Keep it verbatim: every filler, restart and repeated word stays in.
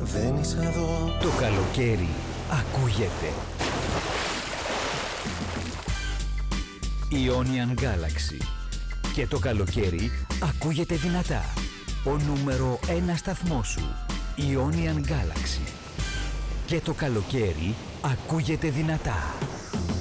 δεν είσαι εδώ. Το καλοκαίρι ακούγεται. Ionian Galaxy. Και το καλοκαίρι ακούγεται δυνατά. Ο νούμερο ένα σταθμός σου. Ionian Galaxy. Και το καλοκαίρι ακούγεται δυνατά.